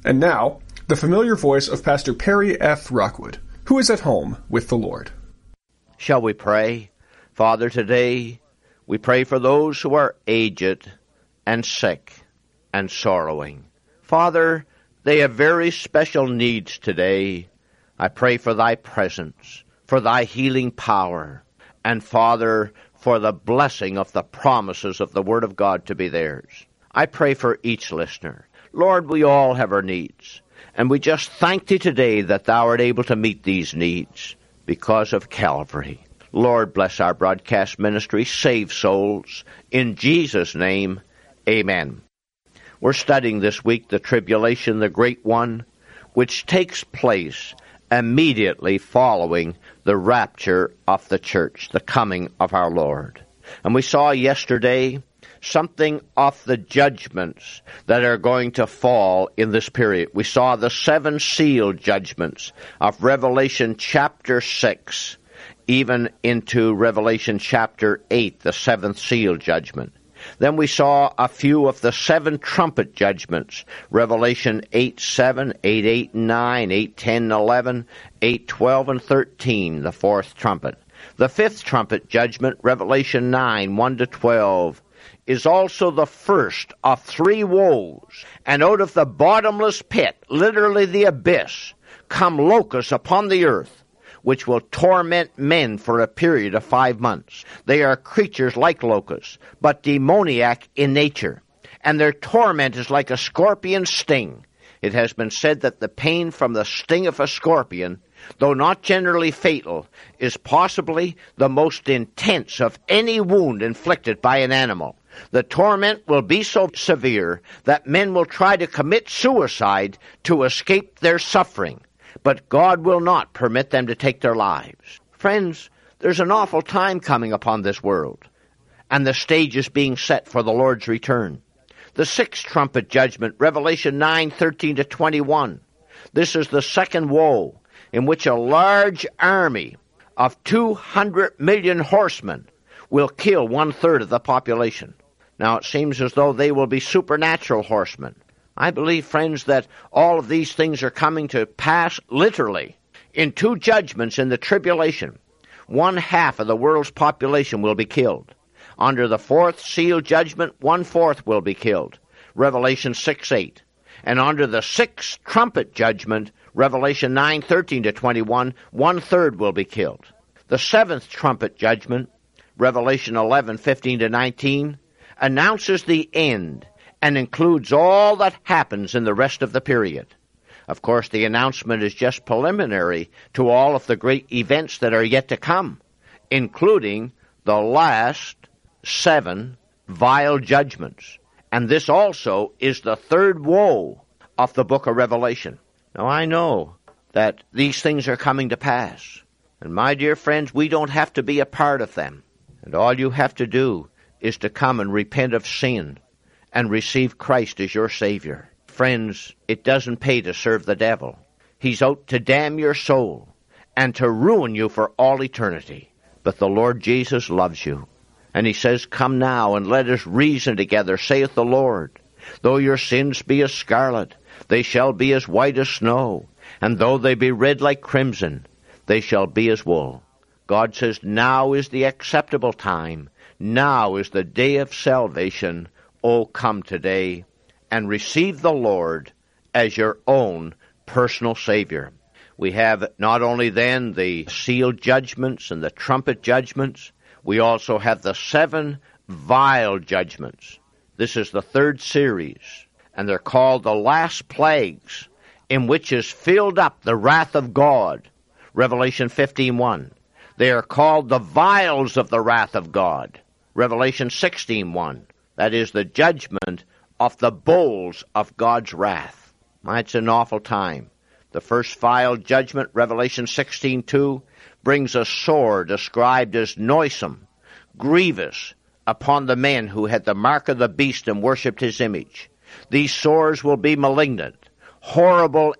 And now, the familiar voice of Pastor Perry F. Rockwood, who is at home with the Lord. Shall we pray? Father, today we pray for those who are aged and sick and sorrowing. Father, they have very special needs today. I pray for thy presence, for thy healing power, and Father, for the blessing of the promises of the Word of God to be theirs. I pray for each listener. Lord, we all have our needs, and we just thank thee today that thou art able to meet these needs because of Calvary. Lord, bless our broadcast ministry, save souls. In Jesus' name, amen. We're studying this week the tribulation, the great one, which takes place immediately following the rapture of the church, the coming of our Lord. And we saw yesterday something of the judgments that are going to fall in this period. We saw the 7 seal judgments of Revelation chapter 6, even into Revelation chapter 8, the 7th seal judgment. Then we saw a few of the 7 trumpet judgments, Revelation 8:7, 8:8 and 9, 8:10 and 11, 8:12 and 13, the 4th trumpet. The 5th trumpet judgment, Revelation 9, 1 to 12, is also the first of 3 woes. And out of the bottomless pit, literally the abyss, come locusts upon the earth, which will torment men for a period of 5 months. They are creatures like locusts, but demoniac in nature, and their torment is like a scorpion's sting. It has been said that the pain from the sting of a scorpion, though not generally fatal, is possibly the most intense of any wound inflicted by an animal. The torment will be so severe that men will try to commit suicide to escape their suffering, but God will not permit them to take their lives. Friends, there's an awful time coming upon this world, and the stage is being set for the Lord's return. The 6th trumpet judgment, Revelation 9:13 to 21. This is the 2nd woe, in which a large army of 200 million horsemen will kill 1/3 of the population. Now, it seems as though they will be supernatural horsemen. I believe, friends, that all of these things are coming to pass literally. In 2 judgments in the tribulation, 1/2 of the world's population will be killed. Under the 4th seal judgment, 1/4 will be killed, Revelation 6:8. And under the 6th trumpet judgment, Revelation 9:13 to 21, 1/3 will be killed. The 7th trumpet judgment, Revelation 11:15 to 19, announces the end and includes all that happens in the rest of the period. Of course, the announcement is just preliminary to all of the great events that are yet to come, including the last 7 vial judgments. And this also is the 3rd woe of the book of Revelation. Now, I know that these things are coming to pass. And my dear friends, we don't have to be a part of them. And all you have to do is to come and repent of sin and receive Christ as your Savior. Friends, it doesn't pay to serve the devil. He's out to damn your soul and to ruin you for all eternity. But the Lord Jesus loves you. And he says, "Come now and let us reason together, saith the Lord. Though your sins be as scarlet, they shall be as white as snow. And though they be red like crimson, they shall be as wool." God says, now is the acceptable time. Now is the day of salvation. Oh, come today and receive the Lord as your own personal Savior. We have not only then the seal judgments and the trumpet judgments, we also have the 7 vial judgments. This is the 3rd series, and they're called the last plagues, in which is filled up the wrath of God, Revelation 15:1. They are called the vials of the wrath of God, Revelation 16:1. That is the judgment of the bowls of God's wrath. It's an awful time. The first vial judgment, Revelation 16:2, brings a sore described as noisome, grievous, upon the men who had the mark of the beast and worshipped his image. These sores will be malignant, horrible